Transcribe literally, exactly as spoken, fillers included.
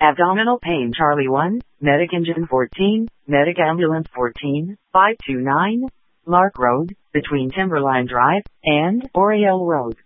Abdominal pain Charlie one, Medic Engine fourteen, Medic Ambulance fourteen, five two nine, Lark Road, between Timberline Drive and Oriole Road.